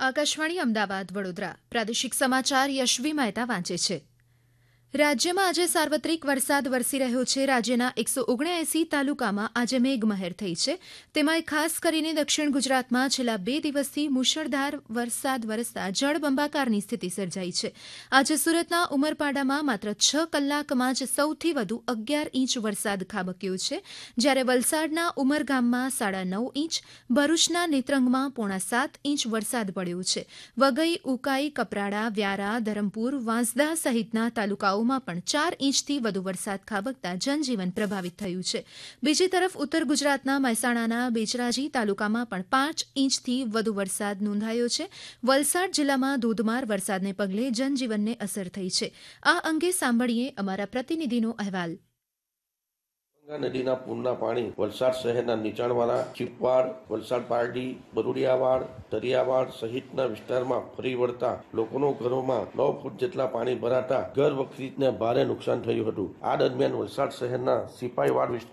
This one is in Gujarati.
આકાશવાણી અમદાવાદ વડોદરા પ્રાદેશિક સમાચાર યશવી મહેતા વાંચે છે. રાજ્યમાં આજે સાર્વત્રિક વરસાદ વરસી રહ્યો છે. રાજ્યના 179 તાલુકામાં આજે મેઘમહેર થઈ છે. તેમાં ખાસ કરીને દક્ષિણ ગુજરાતમાં છેલ્લા 2 દિવસથી મુશળધાર વરસાદ વરસતા જળબંબાકારની સ્થિતિ સર્જાઈ છે. આજે સુરતના ઉમરપાડામાં માત્ર 6 કલાકમાં જ સૌથી વધુ 11 ઇંચ વરસાદ ખાબક્યો છે, જ્યારે વલસાડના ઉમરગામમાં 9.5 ઇંચ, ભરૂચના નેત્રંગમાં 6.25 ઇંચ વરસાદ પડ્યો છે. વઘઈ, ઉકાઈ, કપરાડા, વ્યારા, ધરમપુર, વાંસદા સહિતના તાલુકાઓ પણ 4 ઇંચથી વધુ વરસાદ ખાબકતા જનજીવન પ્રભાવિત થયું છે. બીજી તરફ ઉત્તર ગુજરાતના મહેસાણાના બેચરાજી તાલુકામાં પણ 5 ઇંચથી વધુ વરસાદ નોંધાયો છે. વલસાડ જિલ્લામાં ધોધમાર વરસાદને પગલે જનજીવનને અસર થઈ છે. આ અંગે સાંભળીએ અમારા પ્રતિનિધિનો અહેવાલ. ગંગા નદીના પૂરના પાણી વલસાડ શહેરના નીચાણવાળા ચીપવાડ, વલસાડ પારડી, બરુડિયાવાડ, દરિયાવાડ સહિતના વિસ્તારમાં ફરી વળતા લોકોનો ઘરોમાં 9 ફૂટ જેટલા પાણી ભરાતા ઘર વખરીને ભારે નુકસાન થયું હતું. આ દરમિયાન વલસાડ શહેરના સિપાહીવાડ